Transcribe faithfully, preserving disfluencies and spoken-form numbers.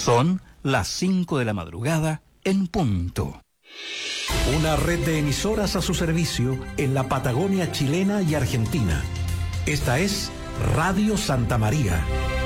Son las cinco de la madrugada en punto. Una red de emisoras a su servicio en la Patagonia chilena y argentina. Esta es Radio Santa María,